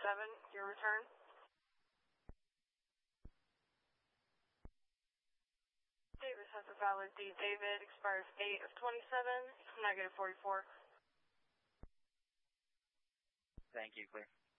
your return. Davis has a valid D. David, expires 8 of 27, negative 44. Thank you, clear.